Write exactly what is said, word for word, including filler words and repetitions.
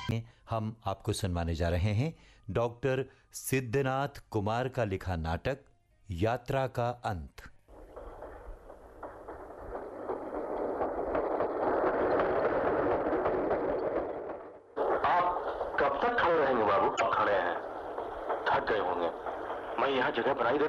हम आपको सुनवाने जा रहे हैं डॉक्टर सिद्धनाथ कुमार का लिखा नाटक यात्रा का अंत। आप कब तक खड़े रहेंगे बाबू? आप खड़े हैं, थक गए होंगे। मैं यहाँ जगह बनाई देता